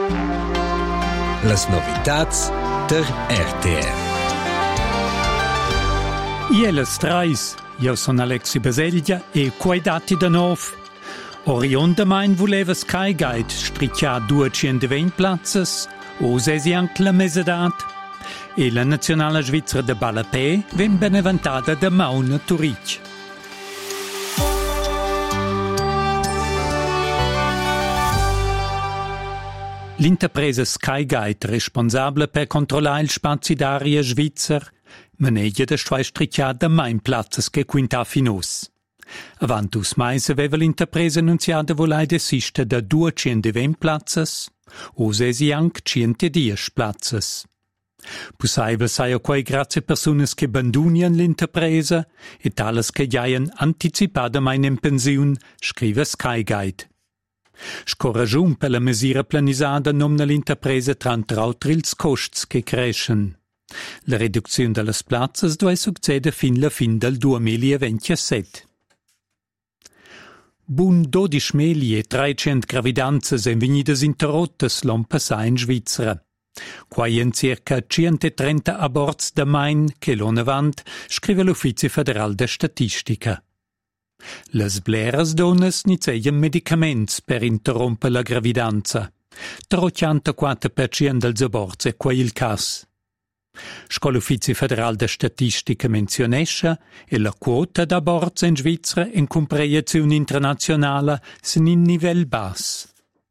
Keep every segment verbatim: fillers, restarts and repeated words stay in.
Las novitats der R T R. Ie las trais, io son Alexi Baseglia e quei dati da nov. Orion da main voleva Sky Guide stricciar duecentoventi plazzas, o sesi anche la mesedat. E la nazionale svizzera de Ballapè ven beneventata da Mauna Turic. L'interpresa Sky Guide, responsabile per controllare il spazio d'aria svizzer, maneggia da stuai stricciar da main plazzas che quinta finos. Avantus mais aveva l'interpresa annunziata volai desista da duecentoventi plazzas, o sesi anche centodieci plazzas. Possibile saio quei grazie personas che abbandonian l'interpresa e tales che giaien anticipadamain in pensiun, scrive Sky Guide. Scorragiun per la misura planisada nomna l'interpresa trant rautrils costs che crescen. La riduzione delle plazzas dove succede fin la fin del duemilaventisette. Bun dodici mila e trecento gravidanzas en vegnidas interrottas l'on passà in Svizzera. Quai en circa centotrenta aborts da main che l'on avant, scrive l'Uffizio Federal de Statistica. Las bleras donnas niceian medicaments per interrompere la gravidanza. trochantaquattro per cento dels aborts è quai il cas. Sco l'Uffizio Federal de Statistica menzionescha e la quota d'aborts in Svizzera in comparazione internazionale sin in nivel bas.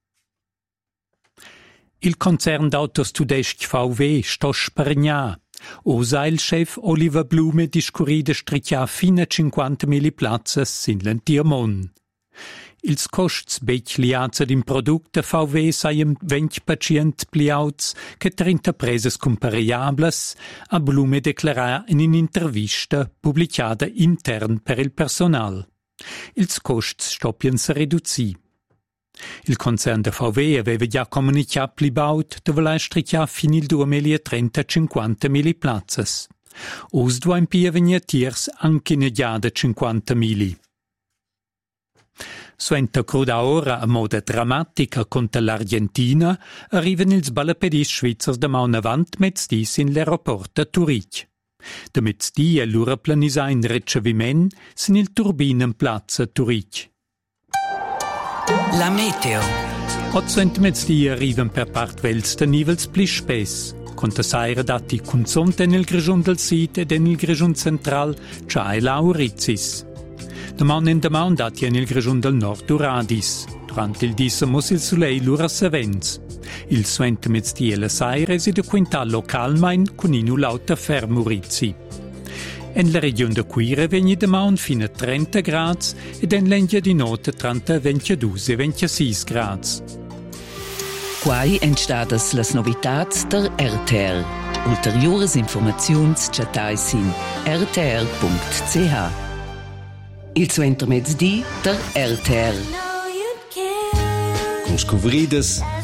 Il concern d'autos tudesc V W sto spargnar. Osa il chef Oliver Blume discurrida stricciar fino a cinquantamila plazzas sin l'Entiermon. Ils costs bec liats ad in product V W saien venti per cento pliauts che tra interpreses compariables, a Blume declarar in un'intervista pubblicata intern per il personal. Ils costs stoppian se reduzi. Il concern de V W aveva già comunicato plibaut de voler stricciar fin il duemilatrenta cinquantamila plazzas. Os dua impia venir tiers anche in già de cinquantamila. Suenta cruda ora a moda drammatica contro l'Argentina, arrivan ils ballapedis svizzers da maun avant mezdis in l'aeroport de Turic. De mezdi e l'ura planisà in riceviment sin il Turbinenplatz a Turic. La meteo. Ozzent mezdi arrivan per part vels de nivels pli spes. Conta saira dati consumten il grigion del Sid ed en il grigion central, c'ha e Laurizis. Damaun in damaun dati en il grigion del Nord Uradis. Durant il disamos il soleil lura savens. Il suent mezdi e la saira si de quintal localmain con inu lauta fermurizi. En la regione de Quire vegni damaun fino a trenta grads ed en l'engia di notte tra ventidue e ventisei grads. Quai entstadas las novitats der R T R. Ulteriores informaziuns chatais in r t r punct c h. Il suenter mezdi der R T R. Con scobridas